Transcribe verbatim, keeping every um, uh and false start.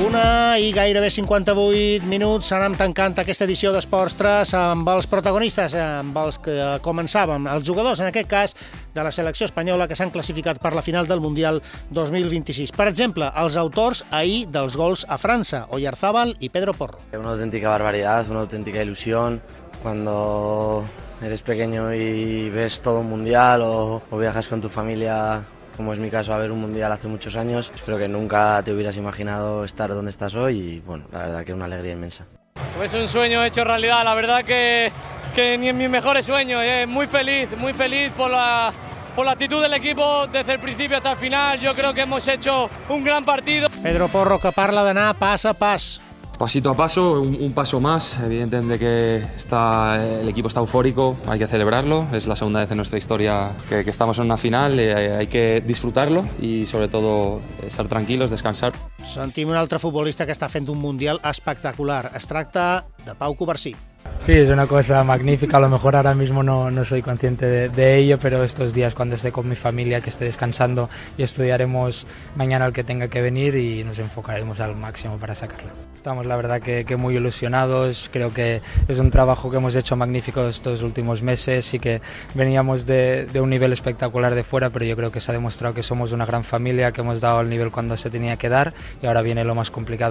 Una i gairebé cinquanta-vuit minuts. Anem tancant aquesta edició d'Esports tres amb els protagonistes, amb els que començàvem, els jugadors, en aquest cas, de la selecció espanyola que s'han classificat per la final del Mundial dos mil vint-i-sis. Per exemple, els autors ahir dels gols a França, Oyarzábal i Pedro Porro. Una auténtica barbaridad, una auténtica ilusión. Cuando eres pequeño y ves todo un Mundial o, o viajas con tu familia, como es mi caso, a ver un Mundial hace muchos años, pues creo que nunca te hubieras imaginado estar donde estás hoy y bueno, la verdad que es una alegría inmensa. Pues un sueño hecho realidad, la verdad que, que ni en mis mejores sueños, eh. muy feliz, muy feliz por la, por la actitud del equipo desde el principio hasta el final. Yo creo que hemos hecho un gran partido. Pedro Porro, que parla d'anar pas a pas. Pasito a paso, un, un paso más. Evidentemente que está, el equipo está eufórico, hay que celebrarlo. Es la segunda vez en nuestra historia que, que estamos en una final, eh, hay que disfrutarlo y sobre todo estar tranquilos, descansar. Sentim un altre futbolista que està fent un Mundial espectacular. Es tracta de Pau Covarsí. Sí, es una cosa magnífica, a lo mejor ahora mismo no, no soy consciente de, de ello, pero estos días cuando esté con mi familia, que esté descansando y estudiaremos mañana el que tenga que venir y nos enfocaremos al máximo para sacarlo. Estamos la verdad que, que muy ilusionados, creo que es un trabajo que hemos hecho magnífico estos últimos meses y que veníamos de, de un nivel espectacular de fuera, pero yo creo que se ha demostrado que somos una gran familia, que hemos dado el nivel cuando se tenía que dar y ahora viene lo más complicado.